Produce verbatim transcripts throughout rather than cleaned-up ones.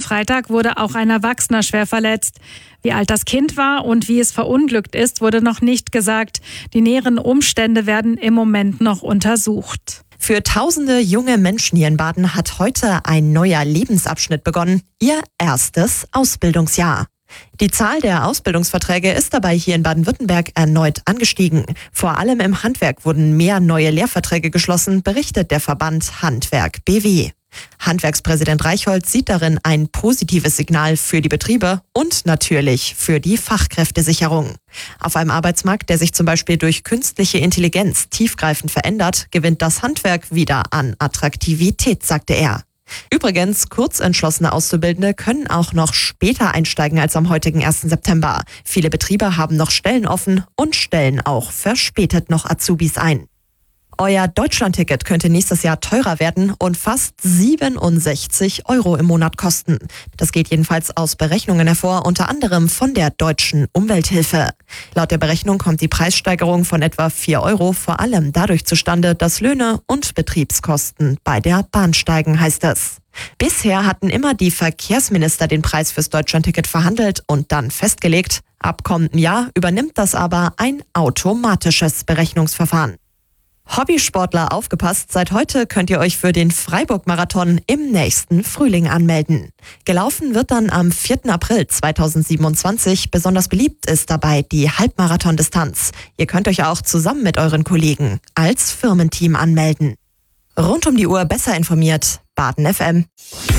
Freitag wurde auch ein Erwachsener schwer verletzt. Wie alt das Kind war und wie es verunglückt ist, wurde noch nicht gesagt. Die näheren Umstände werden im Moment noch untersucht. Für tausende junge Menschen hier in Baden hat heute ein neuer Lebensabschnitt begonnen. Ihr erstes Ausbildungsjahr. Die Zahl der Ausbildungsverträge ist dabei hier in Baden-Württemberg erneut angestiegen. Vor allem im Handwerk wurden mehr neue Lehrverträge geschlossen, berichtet der Verband Handwerk B W. Handwerkspräsident Reichholz sieht darin ein positives Signal für die Betriebe und natürlich für die Fachkräftesicherung. Auf einem Arbeitsmarkt, der sich zum Beispiel durch künstliche Intelligenz tiefgreifend verändert, gewinnt das Handwerk wieder an Attraktivität, sagte er. Übrigens, kurzentschlossene Auszubildende können auch noch später einsteigen als am heutigen ersten September. Viele Betriebe haben noch Stellen offen und stellen auch verspätet noch Azubis ein. Euer Deutschlandticket könnte nächstes Jahr teurer werden und fast siebenundsechzig Euro im Monat kosten. Das geht jedenfalls aus Berechnungen hervor, unter anderem von der Deutschen Umwelthilfe. Laut der Berechnung kommt die Preissteigerung von etwa vier Euro vor allem dadurch zustande, dass Löhne und Betriebskosten bei der Bahn steigen, heißt es. Bisher hatten immer die Verkehrsminister den Preis fürs Deutschlandticket verhandelt und dann festgelegt. Ab kommendem Jahr übernimmt das aber ein automatisches Berechnungsverfahren. Hobbysportler, aufgepasst, seit heute könnt ihr euch für den Freiburg-Marathon im nächsten Frühling anmelden. Gelaufen wird dann am vierten April zweitausendsiebenundzwanzig. Besonders beliebt ist dabei die Halbmarathon-Distanz. Ihr könnt euch auch zusammen mit euren Kollegen als Firmenteam anmelden. Rund um die Uhr besser informiert, Baden F M.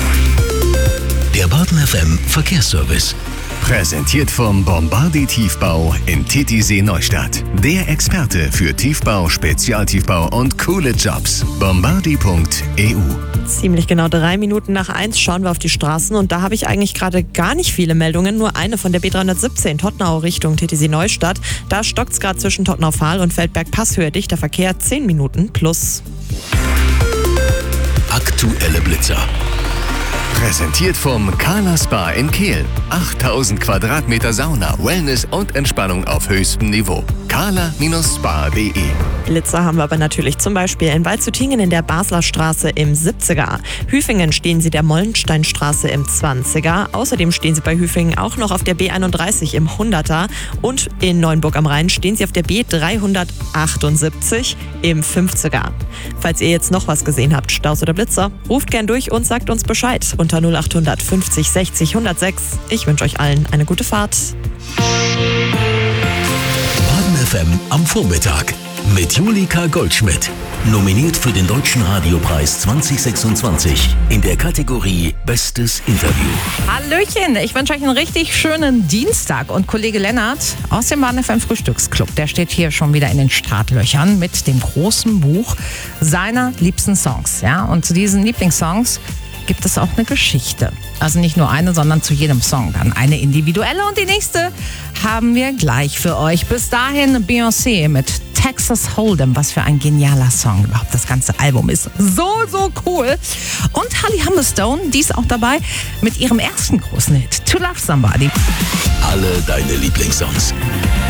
Der Baden F M Verkehrsservice. Präsentiert vom Bombardi Tiefbau in Titisee Neustadt. Der Experte für Tiefbau, Spezialtiefbau und coole Jobs. bombardi punkt e u. Ziemlich genau drei Minuten nach eins schauen wir auf die Straßen und da habe ich eigentlich gerade gar nicht viele Meldungen. Nur eine von der B dreihundertsiebzehn Tottenau Richtung Titisee Neustadt. Da stockt es gerade zwischen Tottenau-Fahl und Feldberg-Passhöhe dichter Verkehr, zehn Minuten plus. Aktuelle Blitzer. Präsentiert vom Carla Spa in Kehl. achttausend Quadratmeter Sauna, Wellness und Entspannung auf höchstem Niveau. carla Spa punkt de. Blitzer haben wir aber natürlich zum Beispiel in Waldshüttingen in der Basler Straße im siebziger. Hüfingen stehen sie der Mollensteinstraße im zwanziger. Außerdem stehen sie bei Hüfingen auch noch auf der B einunddreißig im hunderter. Und in Neuenburg am Rhein stehen sie auf der B dreihundertachtundsiebzig im fünfziger. Falls ihr jetzt noch was gesehen habt, Staus oder Blitzer, ruft gern durch und sagt uns Bescheid unter null acht fünfzig sechzig hundertsechs. Ich wünsche euch allen eine gute Fahrt. Baden F M am Vormittag mit Julika Goldschmidt. Nominiert für den Deutschen Radiopreis zwanzig sechsundzwanzig in der Kategorie Bestes Interview. Hallöchen, ich wünsche euch einen richtig schönen Dienstag. Und Kollege Lennart aus dem Baden F M Frühstücksclub, der steht hier schon wieder in den Startlöchern mit dem großen Buch seiner liebsten Songs. Ja? Und zu diesen Lieblingssongs gibt es auch eine Geschichte. Also nicht nur eine, sondern zu jedem Song dann eine individuelle. Und die nächste haben wir gleich für euch. Bis dahin Beyoncé mit Texas Hold'em. Was für ein genialer Song. Überhaupt das ganze Album ist so, so cool. Und Holly Humberstone, die ist auch dabei mit ihrem ersten großen Hit, To Love Somebody. Alle deine Lieblingssongs.